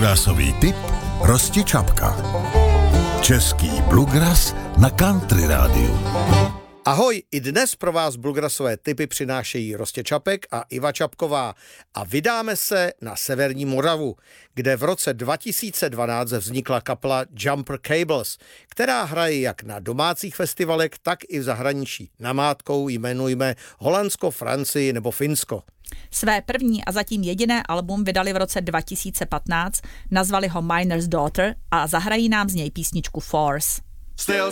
Bluegrassový tip Rosti Čapka. Český bluegrass na Country rádiu. Ahoj, i dnes pro vás bluegrassové tipy přinášejí Rostě Čapek a Iva Čapková a vydáme se na severní Moravu, kde v roce 2012 vznikla kapela Jumper Cables, která hraje jak na domácích festivalech, tak i v zahraničí. Namátkou jmenujme Holandsko, Francii nebo Finsko. Své první a zatím jediné album vydali v roce 2015, nazvali ho Miner's Daughter a zahrají nám z něj písničku Force. Still